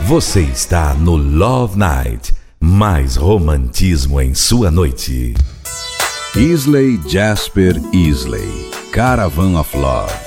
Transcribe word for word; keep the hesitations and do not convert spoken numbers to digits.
Você está no Love Night, mais romantismo em sua noite. Isley Jasper Isley, Caravan of Love.